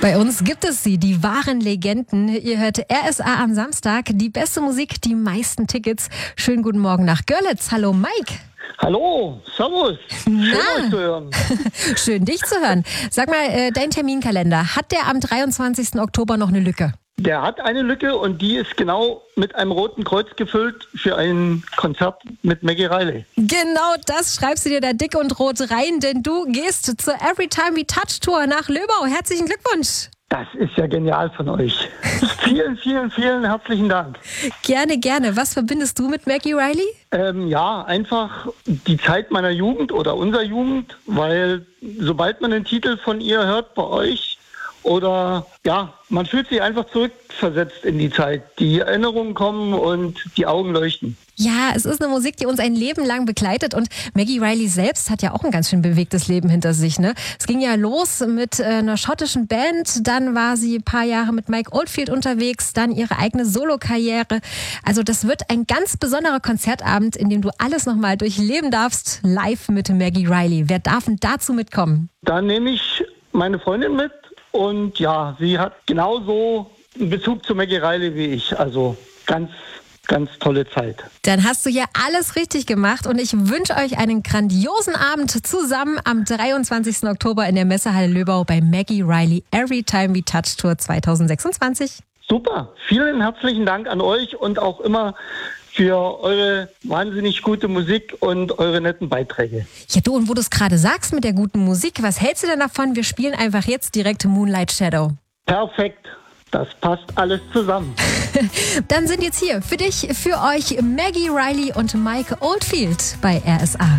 Bei uns gibt es sie, die wahren Legenden. Ihr hört RSA am Samstag, die beste Musik, die meisten Tickets. Schönen guten Morgen nach Görlitz. Hallo Mike. Hallo, servus. Schön euch zu hören. Schön dich zu hören. Sag mal, dein Terminkalender, hat der am 23. Oktober noch eine Lücke? Der hat eine Lücke und die ist genau mit einem roten Kreuz gefüllt für ein Konzert mit Maggie Reilly. Genau das schreibst du dir da dick und rot rein, denn du gehst zur Every Time We Touch Tour nach Löbau. Herzlichen Glückwunsch. Das ist ja genial von euch. Vielen, vielen, vielen herzlichen Dank. Gerne, gerne. Was verbindest du mit Maggie Reilly? Ja, einfach die Zeit meiner Jugend oder unserer Jugend, weil sobald man den Titel von ihr hört bei euch, oder ja, man fühlt sich einfach zurückversetzt in die Zeit. Die Erinnerungen kommen und die Augen leuchten. Ja, es ist eine Musik, die uns ein Leben lang begleitet und Maggie Reilly selbst hat ja auch ein ganz schön bewegtes Leben hinter sich, ne? Es ging ja los mit einer schottischen Band, dann war sie ein paar Jahre mit Mike Oldfield unterwegs, dann ihre eigene Solokarriere. Also das wird ein ganz besonderer Konzertabend, in dem du alles nochmal durchleben darfst, live mit Maggie Reilly. Wer darf denn dazu mitkommen? Da nehme ich meine Freundin mit und ja, sie hat genauso einen Bezug zu Maggie Reilly wie ich, also ganz tolle Zeit. Dann hast du ja alles richtig gemacht und ich wünsche euch einen grandiosen Abend zusammen am 23. Oktober in der Messehalle Löbau bei Maggie Reilly Every Time We Touch Tour 2026. Super, vielen herzlichen Dank an euch und auch immer für eure wahnsinnig gute Musik und eure netten Beiträge. Ja du, und wo du es gerade sagst mit der guten Musik, was hältst du denn davon? Wir spielen einfach jetzt direkt Moonlight Shadow. Perfekt. Das passt alles zusammen. Dann sind jetzt hier für dich, für euch Maggie Reilly und Mike Oldfield bei RSA.